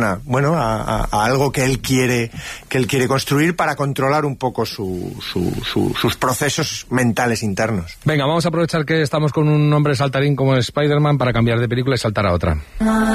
a algo que él quiere construir para controlar un poco sus procesos mentales internos. Venga, vamos a aprovechar que estamos con un hombre saltarín como Spider-Man para cambiar de película y saltar a otra.